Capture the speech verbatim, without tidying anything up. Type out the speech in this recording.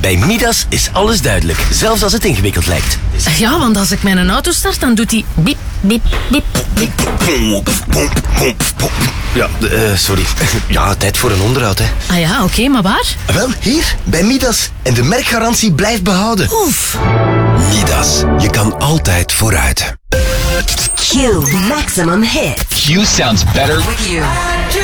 Bij Midas is alles duidelijk, zelfs als het ingewikkeld lijkt. Ja, want als ik mijn auto start, dan doet hij biep, biep, biep. Ja, uh, sorry. Ja, tijd voor een onderhoud, hè. Ah ja, oké, okay, maar waar? Wel, hier, bij Midas. En de merkgarantie blijft behouden. Oef. Midas, je kan altijd vooruit. Q Maximum Hit. Q sounds better with you.